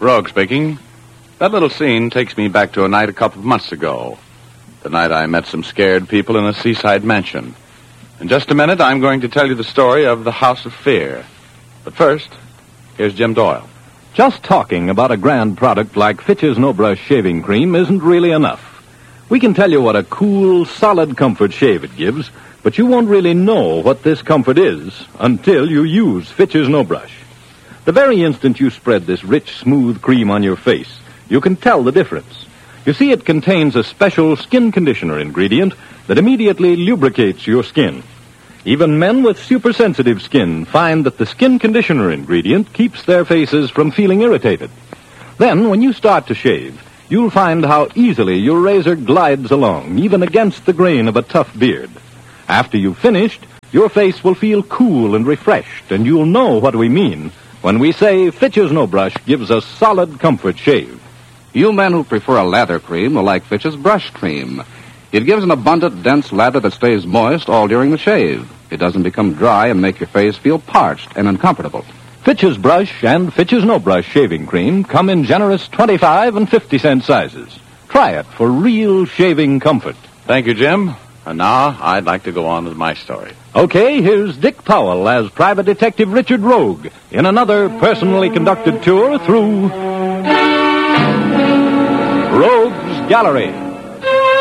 Rogue speaking. That little scene takes me back to a night a couple of months ago. The night I met some scared people in a seaside mansion. In just a minute, I'm going to tell you the story of the House of Fear. But first, here's Jim Doyle. Just talking about a grand product like Fitch's No Brush Shaving Cream isn't really enough. We can tell you what a cool, solid comfort shave it gives, but you won't really know what this comfort is until you use Fitch's No Brush. The very instant you spread this rich, smooth cream on your face, you can tell the difference. You see, it contains a special skin conditioner ingredient that immediately lubricates your skin. Even men with super-sensitive skin find that the skin conditioner ingredient keeps their faces from feeling irritated. Then, when you start to shave, you'll find how easily your razor glides along, even against the grain of a tough beard. After you've finished, your face will feel cool and refreshed, and you'll know what we mean when we say Fitch's No Brush gives a solid comfort shave. You men who prefer a lather cream will like Fitch's Brush Cream. It gives an abundant, dense lather that stays moist all during the shave. It doesn't become dry and make your face feel parched and uncomfortable. Fitch's Brush and Fitch's No Brush Shaving Cream come in generous 25 and 50-cent sizes. Try it for real shaving comfort. Thank you, Jim. And now I'd like to go on with my story. Okay, here's Dick Powell as Private Detective Richard Rogue in another personally conducted tour through Rogue's Gallery.